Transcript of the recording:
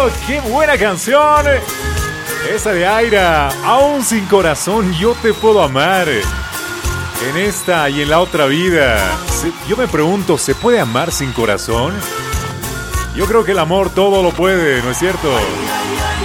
Oh, qué buena canción. Esa de Aira. Aún sin corazón yo te puedo amar. En esta y en la otra vida. Yo me pregunto, ¿se puede amar sin corazón? Yo creo que el amor todo lo puede, ¿no es cierto?